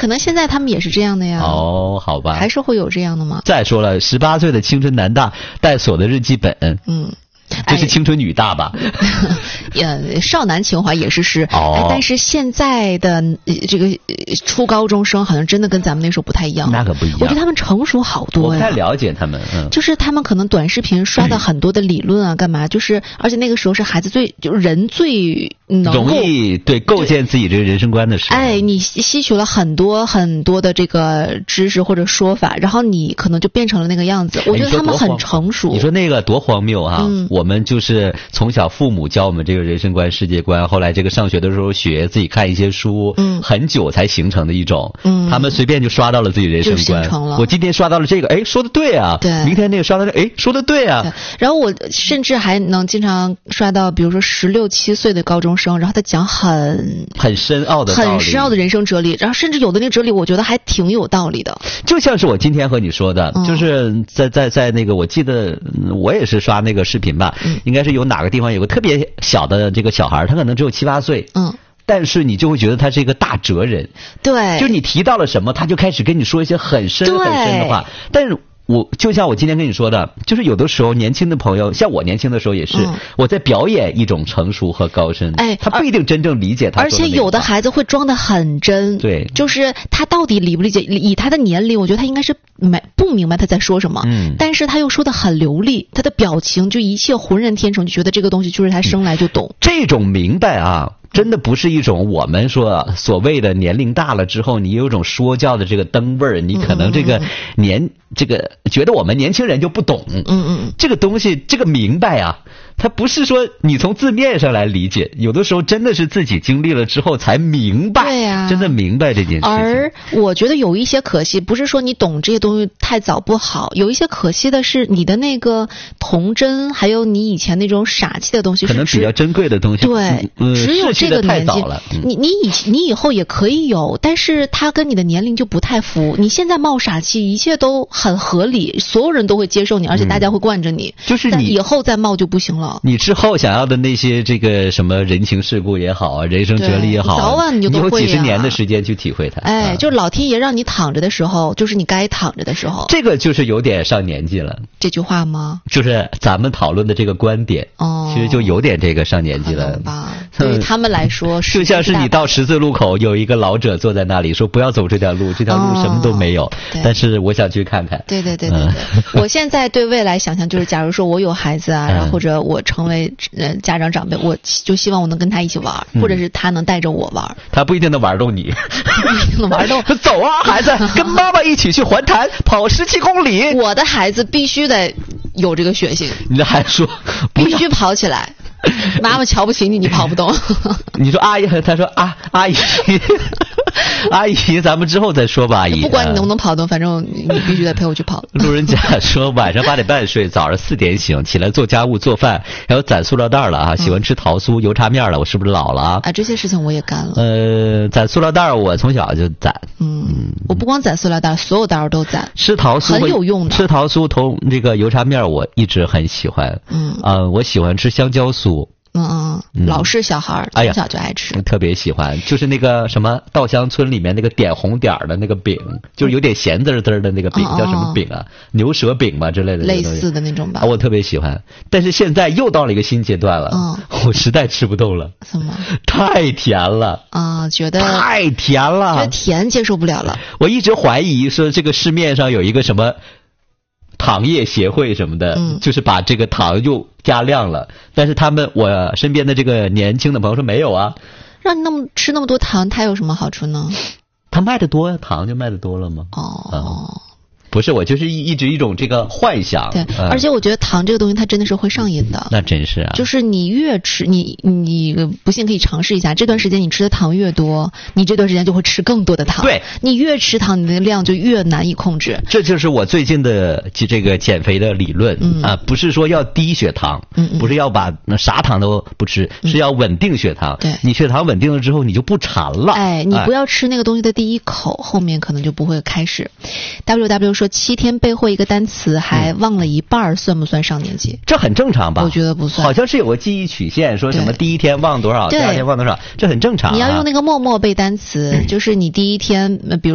可能现在他们也是这样的呀。 哦，好吧。 还是会有这样的吗？ 再说了，18岁的青春男大带锁的日记本，这是青春女大吧？ 少男情怀也是诗。但是现在的这个初高中生好像真的跟咱们那时候不太一样。 那可不一样。 我觉得他们成熟好多呀。 我不太了解他们。 就是他们可能短视频刷到很多的理论啊，干嘛？就是而且那个时候是孩子就是人最容易构建自己这个人生观的时候。 你吸取了很多很多的这个知识或者说法，然后你可能就变成了那个样子。我觉得他们很成熟。 你说那个多荒谬啊！我们就是从小父母教我们这个人生观、世界观，后来这个上学的时候学，自己看一些书，很久才形成的一种。他们随便就刷到了自己人生观。我今天刷到了这个，说的对啊。 对。 明天那个刷到说的对啊。 对。然后我甚至还能经常刷到，比如说16、17岁的高中生，然后他讲很深奥的人生哲理，然后甚至有的那个哲理，我觉得还挺有道理的。 就像是我今天和你说的，就是在那个，我记得我也是刷那个视频吧。应该是有哪个地方有个特别小的这个小孩，他可能只有7、8岁，但是你就会觉得他是一个大哲人。 对， 就你提到了什么，他就开始跟你说一些很深很深的话。但是就像我今天跟你说的，就是有的时候年轻的朋友，像我年轻的时候也是，我在表演一种成熟和高深。他不一定真正理解他说的那个话。而且有的孩子会装得很真。 对， 就是他到底理不理解，以他的年龄，我觉得他应该是不明白他在说什么。但是他又说得很流利，他的表情就一切浑然天成，就觉得这个东西就是他生来就懂。 这种明白啊，真的不是一种我们说所谓的年龄大了之后，你有一种说教的这个灯味儿，你可能这个觉得我们年轻人就不懂。这个东西，这个明白啊，它不是说你从字面上来理解，有的时候真的是自己经历了之后才明白。 对呀， 真的明白这件事情。 而我觉得有一些可惜，不是说你懂这些东西太早不好，有一些可惜的是你的那个童真，还有你以前那种傻气的东西， 可能比较珍贵的东西。 对，只有这个年纪，你以后也可以有，但是它跟你的年龄就不太符。你现在冒傻气，一切都很合理，所有人都会接受你，而且大家会惯着你。 就是你以后再冒就不行了。 你之后想要的那些这个什么人情世故也好啊，人生哲理也好， 早晚你就都会。 你有几十年的时间去体会它。 就老天爷让你躺着的时候，就是你该躺着的时候。 这个就是有点上年纪了。 这句话吗？ 就是咱们讨论的这个观点。其实就有点这个上年纪了吧。对于他们来说， 就像是你到十字路口，有一个老者坐在那里说不要走这条路，这条路什么都没有。但是我想去看看。 对。我现在对未来想象就是，假如说我有孩子啊，然后或者我成为家长长辈，我就希望我能跟他一起玩，或者是他能带着我玩。 他不一定能玩动你。 不一定能玩动。 走啊，孩子，跟妈妈一起去环潭，跑17公里。 我的孩子必须得有这个血性。 你的孩子说必须跑起来。妈妈瞧不起你，你跑不动。 你说阿姨，他说阿姨，阿姨，咱们之后再说吧，阿姨。 不管你能不能跑动，反正你必须得陪我去跑。 路人甲说晚上8点半睡，早上4点醒，起来做家务做饭，还有攒塑料袋了啊，喜欢吃桃酥、油茶面了，我是不是老了啊？ 这些事情我也干了。 攒塑料袋我从小就攒。 我不光攒塑料袋，所有袋我都攒。 吃桃酥很有用的。 吃桃酥同这个油茶面我一直很喜欢。我喜欢吃香蕉酥。 老式小孩从小就爱吃。 特别喜欢，就是那个什么稻香村里面那个点红点的那个饼，就是有点咸滋滋的那个饼，叫什么饼啊？牛舌饼吧之类的。 类似的那种吧。 我特别喜欢，但是现在又到了一个新阶段了。我实在吃不动了。 怎么？ 太甜了。 觉得太甜了。 觉得甜接受不了了。 我一直怀疑说这个市面上有一个什么糖业协会什么的，就是把这个糖又加量了，但是我身边的这个年轻的朋友说没有啊。 让你吃那么多糖，它有什么好处呢？ 它卖的多，糖就卖的多了吗？不是，我就是一直一种这个幻想。 对，而且我觉得糖这个东西它真的是会上瘾的。 那真是啊。 就是你越吃，你不信可以尝试一下，这段时间你吃的糖越多，你这段时间就会吃更多的糖。 对， 你越吃糖，你的量就越难以控制。 这就是我最近的这个减肥的理论不是说要低血糖，不是要把啥糖都不吃，是要稳定血糖。 对， 你血糖稳定了之后，你就不馋了。 你不要吃那个东西的第一口，后面可能就不会开始。WW 说7天背会一个单词还忘了一半，算不算上年纪？ 这很正常吧？ 我觉得不算。 好像是有个记忆曲线，说什么第一天忘多少，第二天忘多少，这很正常。 你要用那个默默背单词，就是你第一天，比如